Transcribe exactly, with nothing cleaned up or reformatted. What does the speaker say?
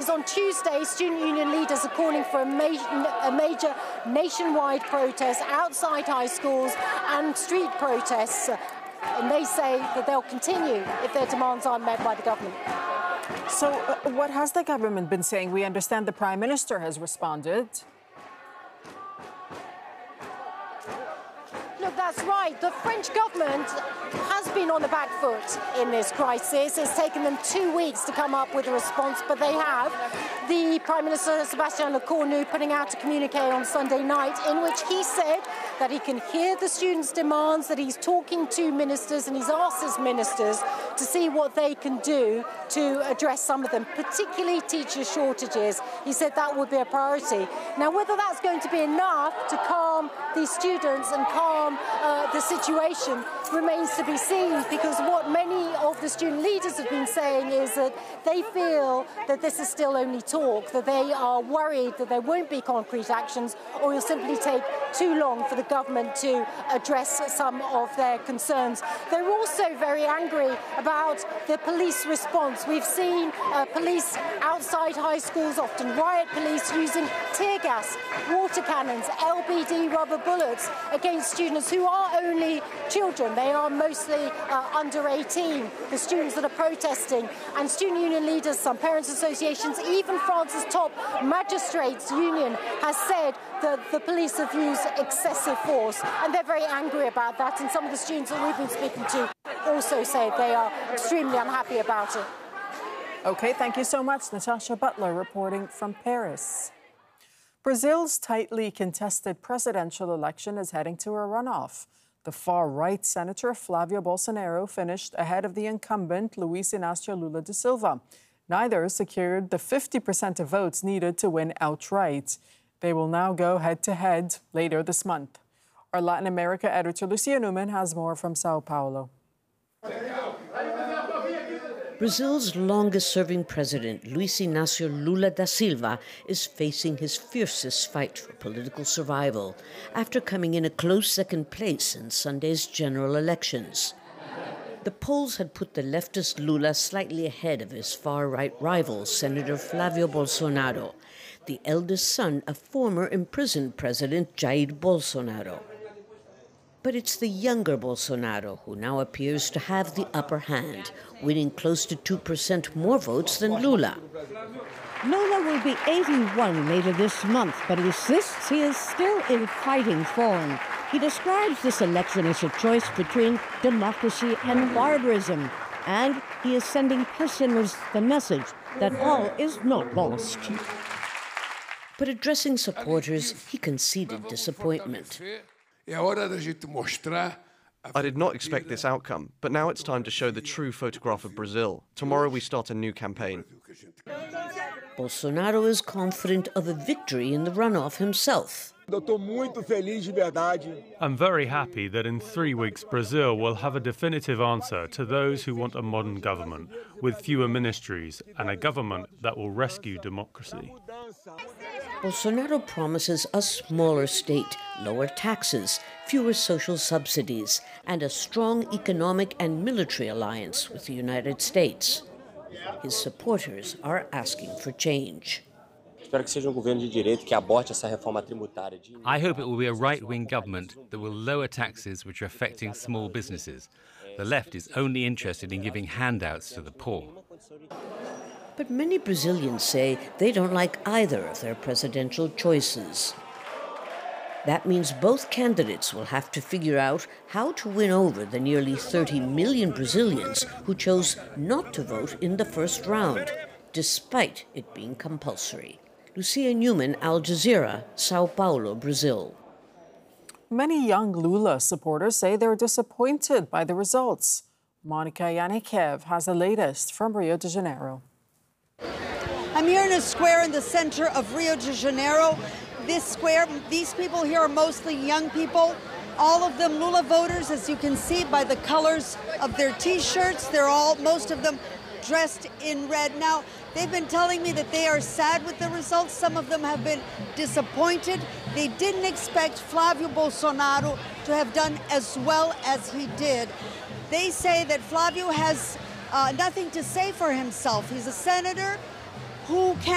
on Tuesday, student union leaders are calling for a, ma a major nationwide protest outside high schools and street protests. And they say that they'll continue if their demands aren't met by the government. So uh, what has the government been saying? We understand the Prime Minister has responded. Look, that's right. The French government has been on the back foot in this crisis. It's taken them two weeks to come up with a response, but they have. The Prime Minister, Sébastien Lecornu, putting out a communique on Sunday night in which he said that he can hear the students' demands, that he's talking to ministers and he's asked his ministers to see what they can do to address some of them, particularly teacher shortages. He said that would be a priority. Now, whether that's going to be enough to calm these students and calm uh, the situation remains to be seen, because what many of the student leaders have been saying is that they feel that this is still only talk, that they are worried that there won't be concrete actions, or it'll simply take too long for the government to address some of their concerns. They're also very angry about the police response. We've seen uh, police outside high schools, often riot police, using tear gas, water cannons, L B D rubber bullets against students who are only children. They are mostly uh, under eighteen, the students that are protesting. And student union leaders, some parents' associations, even France's top magistrates union has said that the police have used excessive force, and they're very angry about that. And some of the students that we've been speaking to also say they are extremely unhappy about it. Okay, thank you so much. Natasha Butler reporting from Paris. Brazil's tightly contested presidential election is heading to a runoff. The far-right Senator Flávio Bolsonaro finished ahead of the incumbent Luiz Inácio Lula da Silva. Neither secured the fifty percent of votes needed to win outright. They will now go head-to-head later this month. Our Latin America editor Lucia Newman has more from Sao Paulo. Brazil's longest-serving president, Luiz Inácio Lula da Silva, is facing his fiercest fight for political survival after coming in a close second place in Sunday's general elections. The polls had put the leftist Lula slightly ahead of his far-right rival, Senator Flávio Bolsonaro, the eldest son of former imprisoned President Jair Bolsonaro. But it's the younger Bolsonaro who now appears to have the upper hand, winning close to two percent more votes than Lula. Lula will be eighty-one later this month, but he insists he is still in fighting form. He describes this election as a choice between democracy and barbarism, and he is sending pessimists the message that all is not lost. But addressing supporters, he conceded disappointment. I did not expect this outcome, but now it's time to show the true photograph of Brazil. Tomorrow we start a new campaign. Bolsonaro is confident of a victory in the runoff himself. I'm very happy that in three weeks Brazil will have a definitive answer to those who want a modern government with fewer ministries and a government that will rescue democracy. Bolsonaro promises a smaller state, lower taxes, fewer social subsidies, and a strong economic and military alliance with the United States. His supporters are asking for change. I hope it will be a right-wing government that will lower taxes which are affecting small businesses. The left is only interested in giving handouts to the poor. But many Brazilians say they don't like either of their presidential choices. That means both candidates will have to figure out how to win over the nearly thirty million Brazilians who chose not to vote in the first round, despite it being compulsory. Lucia Newman, Al Jazeera, Sao Paulo, Brazil. Many young Lula supporters say they're disappointed by the results. Monica Yanikev has the latest from Rio de Janeiro. I'm here in a square in the center of Rio de Janeiro. This square, these people here are mostly young people. All of them Lula voters, as you can see by the colors of their T-shirts. They're all, most of them, dressed in red. Now, they've been telling me that they are sad with the results. Some of them have been disappointed. They didn't expect Flávio Bolsonaro to have done as well as he did. They say that Flávio has uh, nothing to say for himself. He's a senator who can